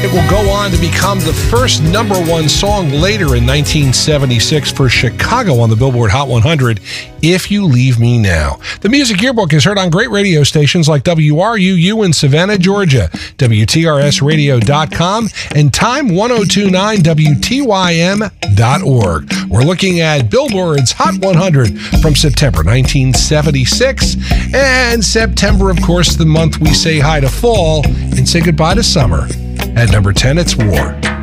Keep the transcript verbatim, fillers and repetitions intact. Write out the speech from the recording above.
It will go on to become the first number one song later in nineteen seventy-six for Chicago on the Billboard Hot one hundred, If You Leave Me Now. The Music Yearbook is heard on great radio stations like W R U U in Savannah, Georgia, W T R S radio dot com, and Time ten twenty-nine W T Y M dot org. We're looking at Billboard's Hot one hundred from September nineteen seventy-six, and September, of course, the month we say hi to fall and say goodbye to summer. At number ten, it's War.